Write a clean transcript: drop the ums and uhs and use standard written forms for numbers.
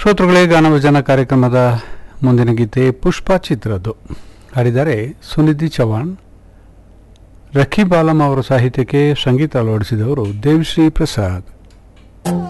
ಶ್ರೋತೃಗಳೇ, ಗಾನಭಜನ ಕಾರ್ಯಕ್ರಮದ ಮುಂದಿನ ಗೀತೆ ಪುಷ್ಪ ಚಿತ್ರದ್ದು. ಹಾಡಿದ್ದಾರೆ ಸುನಿಧಿ ಚೌಹಾಣ್. ರಖಿ ಬಾಲಂ ಅವರ ಸಾಹಿತ್ಯಕ್ಕೆ ಸಂಗೀತ ಅಳವಡಿಸಿದವರು ದೇವಿಶ್ರೀ ಪ್ರಸಾದ್.